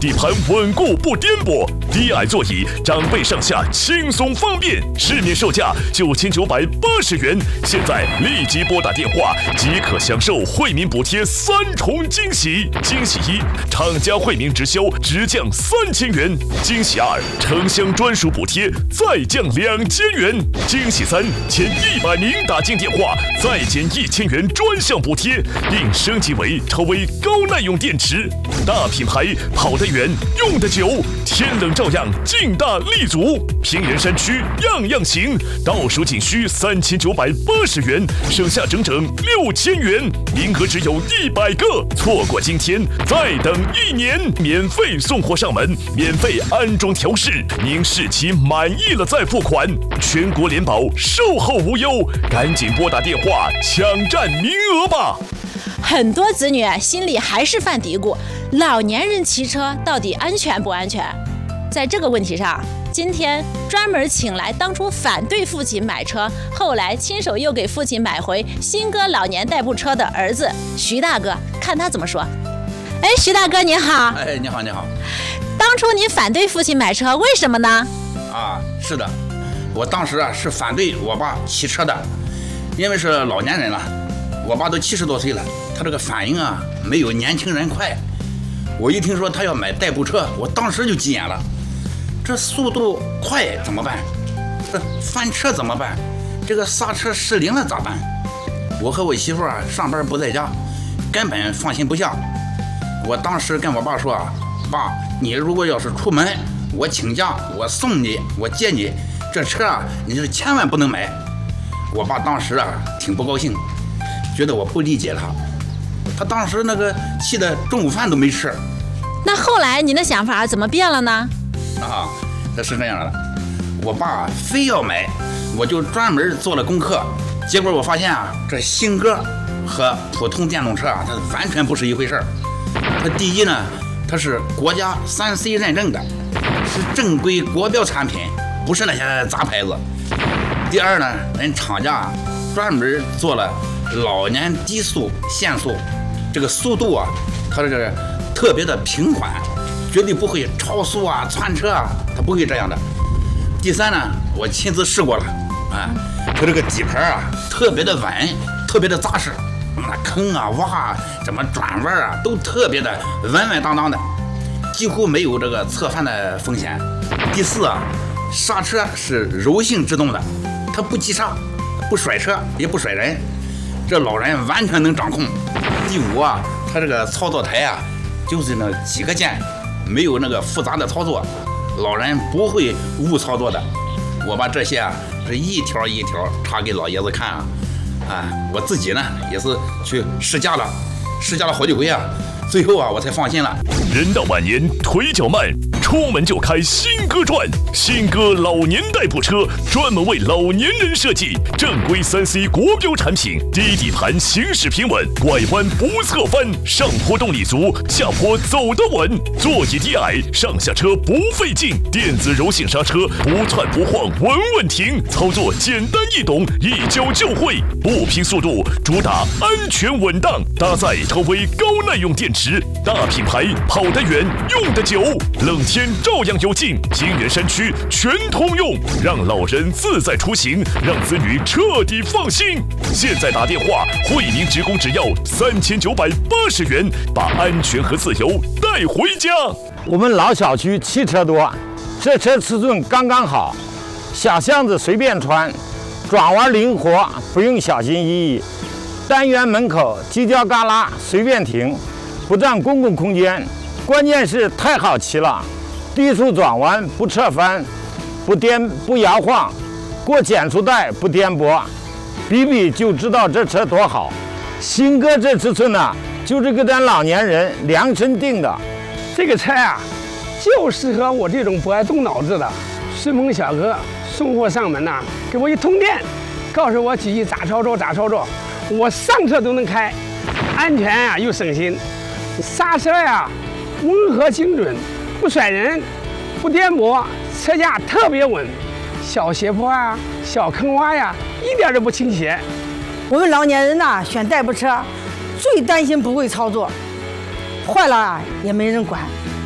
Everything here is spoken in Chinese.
底盘稳固不颠簸，低矮座椅，长辈上下轻松方便。市面售价9980元，现在立即拨打电话即可享受惠民补贴3重惊喜。惊喜1，厂家惠民直销直降3000元；惊喜2，城乡专属补贴再降2000元；惊喜3，前100名打进电话再减1000元专项补贴，并升级为超微高耐用电池。大品牌跑得远，用得久，天冷照样劲大力足。平原山区样样行，倒数仅需3980元，省下整整6000元，名额只有100个，错过今天再等1年，免费送货上门，免费安装调试，您试骑满意了再付款，全国联保，售后无忧，赶紧拨打电话抢占名额吧。 很多子女心里还是犯嘀咕，老年人骑车到底安全不安全？在这个问题上，今天专门请来当初反对父亲买车，后来亲手又给父亲买回新歌老年代步车的儿子徐大哥，看他怎么说。哎，徐大哥您好。 哎，你好，你好。 当初您反对父亲买车，为什么呢？ 是的，我当时是反对我爸骑车的，因为是老年人了，我爸都70多岁了，他这个反应没有年轻人快。我一听说他要买代步车，我当时就急眼了。这速度快怎么办？这翻车怎么办？这个刹车失灵了咋办？我和我媳妇上班不在家，根本放心不下。我当时跟我爸说爸，你如果要是出门，我请假，我送你，我接你，这车你是千万不能买。我爸当时挺不高兴，觉得我不理解他当时那个气得中午饭都没吃。 那后来您的想法怎么变了呢？ 这是这样的，我爸非要买，我就专门做了功课，结果我发现这新歌和普通电动车它完全不是一回事儿。它第一呢，它是国家3C 认证的，是正规国标产品，不是那些杂牌子。第二呢，人厂家专门做了老年低速限速，这个速度它这个特别的平缓，绝对不会超速窜车它不会这样的。第三呢，我亲自试过了它这个底盘特别的稳，特别的扎实，那坑洼怎么转弯都特别的稳稳当当的，几乎没有这个侧翻的风险。第四刹车是柔性制动的，它不急刹，不甩车也不甩人，这老人完全能掌控。第五它这个操作台就是那几个键，没有那个复杂的操作，老人不会误操作的。我把这些是一条一条查给老爷子看我自己呢也是去试驾了好几回最后我才放心了。 人到晚年腿脚慢，出门就开新歌传。新歌老年代步车专门为老年人设计，正规3C 国标产品，低底盘行驶平稳，拐弯不侧翻，上坡动力足，下坡走得稳，座椅低矮，上下车不费劲，电子柔性刹车，不窜不晃稳稳停，操作简单易懂，一教就会，不拼速度，主打安全稳当，搭载超微高耐用电池，大品牌跑得远，用得久，冷天照样有劲，金源山区全通用，让老人自在出行，让子女彻底放心。现在打电话，惠民职工只要3980元，把安全和自由带回家。 我们老小区汽车多，这车尺寸刚刚好，小巷子随便穿，转弯灵活，不用小心翼翼。单元门口犄角旮旯随便停，不占公共空间，关键是太好骑了，低速转弯不侧翻，不摇晃，过减速带不颠簸，比比就知道这车多好。新哥这尺寸就是给咱老年人量身定的。 这个车就适合我这种不爱动脑子的。顺丰小哥送货上门给我一通电，告诉我几句咋操作，我上车都能开，安全又省心，刹车温和精准，不甩人，不颠簸，车架特别稳，小斜坡小坑洼一点都不倾斜。 我们老年人选代步车，最担心不会操作，坏了也没人管，